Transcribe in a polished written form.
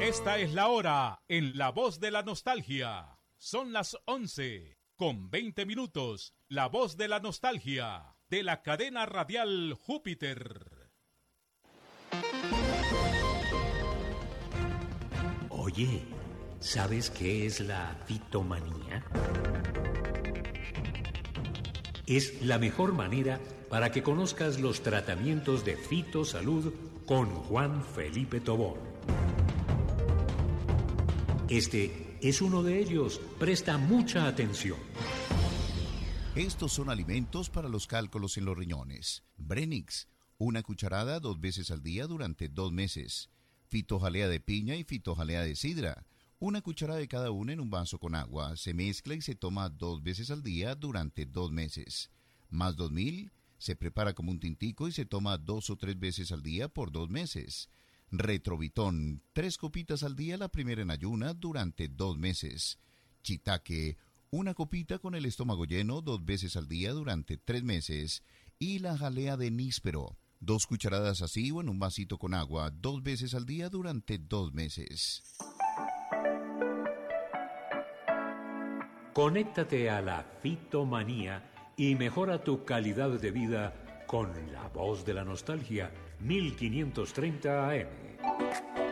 Esta es la hora en La Voz de la Nostalgia. Son las 11:20. La Voz de la Nostalgia, de la cadena radial Júpiter. Oye, ¿sabes qué es la fitomanía? Es la mejor manera para que conozcas los tratamientos de fitosalud con Juan Felipe Tobón. Este es uno de ellos. Presta mucha atención. Estos son alimentos para los cálculos en los riñones. Brenix, 1 cucharada 2 veces al día durante 2 meses. Fitojalea de piña y fitojalea de sidra. 1 cucharada de cada una en un vaso con agua. Se mezcla y se toma 2 veces al día durante 2 meses. Más 2000, se prepara como un tintico y se toma 2 o 3 veces al día por 2 meses. Retrovitón, 3 copitas al día, la primera en ayuna durante 2 meses. Chitaque, 1 copita con el estómago lleno 2 veces al día durante 3 meses. Y la jalea de níspero, 2 cucharadas así o en un vasito con agua 2 veces al día durante 2 meses. Conéctate a la fitomanía y mejora tu calidad de vida con La Voz de la Nostalgia, 1530 AM.